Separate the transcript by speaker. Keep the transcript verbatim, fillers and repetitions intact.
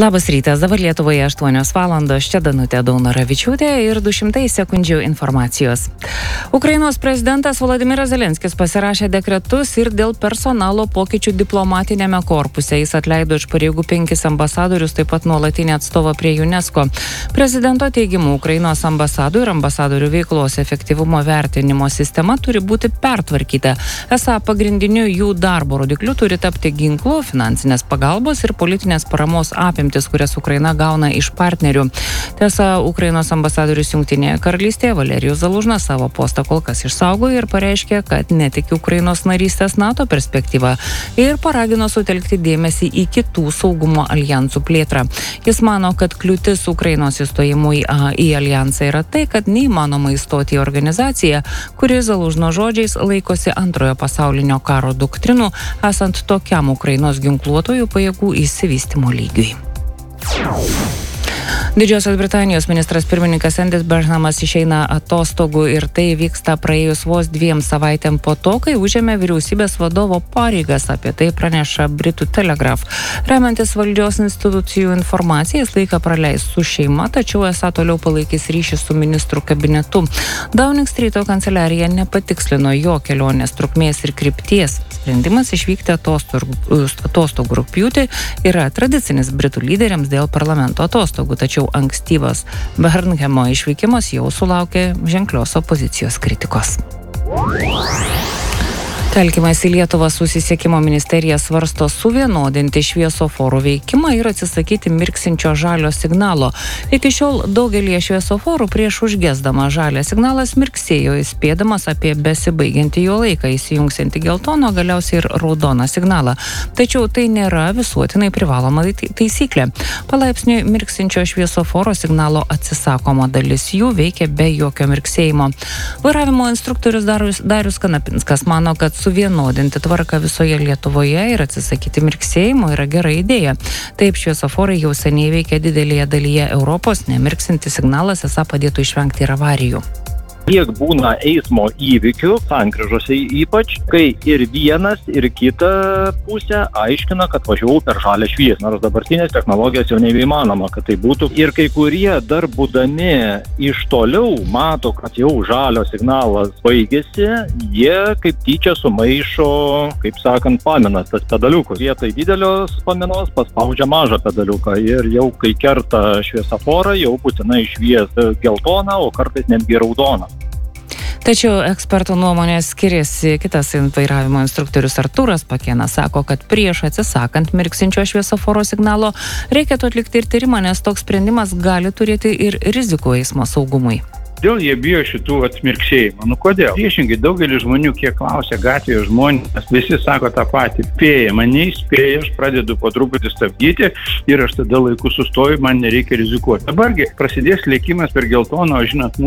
Speaker 1: Labas rytas, dabar Lietuvoje aštuonios valandos, čia Danutė Daunoravičiūtė ir du šimtai sekundžių informacijos. Ukrainos prezidentas Volodymyras Zelenskis pasirašė dekretus ir dėl personalo pokyčių diplomatinėme korpuse. Jis atleido iš pareigų penkis ambasadorius, taip pat nuolatinį atstovą prie UNESCO. Prezidento teigimu, Ukrainos ambasadų ir ambasadorių veiklos efektyvumo vertinimo sistema turi būti pertvarkyta. Esą pagrindiniu jų darbo rodikliu turi tapti ginklų, finansinės pagalbos ir politinės paramos apimtis, kurias Ukraina gauna iš partnerių. Tiesa, Ukrainos ambasadorius Jungtinėje karalystėje Valerijus Zalužnas savo postą kol kas išsaugojo ir pareiškė, kad netiki Ukrainos narystės NATO perspektyvą ir paragino sutelkti dėmesį į kitų saugumo aljansų plėtrą. Jis mano, kad kliūtis Ukrainos įstojimui į aljansą yra tai, kad neįmanoma įstoti į organizaciją, kuri Zalužno žodžiais laikosi antrojo pasaulinio karo doktrinų, esant tokiam Ukrainos ginkluotojų pajėgų išsivystymo lygiui. Didžiosios Britanijos ministras pirmininkas Andis Burnhamas išeina atostogų ir tai vyksta praėjus vos dviem savaitėm po to, kai užėmė vyriausybės vadovo pareigas. Apie tai praneša Britų Telegraph. Remiantis valdžios institucijų informaciją, jis laiką praleis su šeima, tačiau esą toliau palaikys ryšį su ministrų kabinetu. Downing Streeto kanceliarija nepatikslino jo kelionės trukmės ir krypties. Sprendimas išvykti atostogų, atostogų rugpjūtį yra tradicinis Britų lyderiams dėl parlamento atostogų, tačiau ankstyvas Burnhamo išvykimas jau sulaukė ženklios opozicijos kritikos. Telkimas į Lietuvą susisiekimo ministerija svarsto suvienodinti šviesoforų veikimą ir atsisakyti mirksinčio žalio signalo. Iki šiol daugelie šviesoforų prieš užgesdama žalią signalas mirksėjo, įspėdamas apie besibaigiantį jo laiką, įsijungsiantį geltono, galiausiai ir raudoną signalą. Tačiau tai nėra visuotinai privaloma taisyklė. Palaipsniui mirksinčio šviesoforo signalo atsisakoma, dalis jų veikia be jokio mirksėjimo. Vairavimo instruktorius Darius, Darius Kanapinskas mano, kad suvienodinti tvarką visoje Lietuvoje ir atsisakyti mirksėjimo yra gera idėja. Taip šviesoforai jau seniai veikia didelėje dalyje Europos, nemirksintis signalas esą padėtų išvengti ir avarijų.
Speaker 2: Kiek būna eismo įvykių, sankryžose ypač, kai ir vienas, ir kita pusė aiškina, kad važiavau per žalią šviesą. Nors dabartinės technologijos jau nebeįmanoma, kad tai būtų. Ir kai kurie dar būdami iš toliau mato, kad jau žalio signalas baigėsi, jie kaip tyčia sumaišo, kaip sakant, paminas tas pedaliukus. Vietoj didelios paminos paspaudžia mažą pedaliuką ir jau kai kerta šviesoforą, jau būtinai švies geltoną, o kartais netgi raudoną.
Speaker 1: Tačiau ekspertų nuomonės skiriasi. Kitas vairavimo instruktorius Artūras Pakėnas sako, kad prieš atsisakant mirksinčio šviesoforo signalo reikėtų atlikti ir tyrimą, nes toks sprendimas gali turėti ir rizikų eismo saugumui.
Speaker 3: Kodėl jie bijo šitų atsmirksėjimų? Nu kodėl? Priešingai, daugelis žmonių, kiek klausia gatvėje žmonės, visi sako tą patį. Spėja, mane įspėja, aš pradedu po truputį stabdyti ir aš tada laiku sustoju, man nereikia rizikuoti. Dabargi prasidės lėkimas per geltoną, o žinot,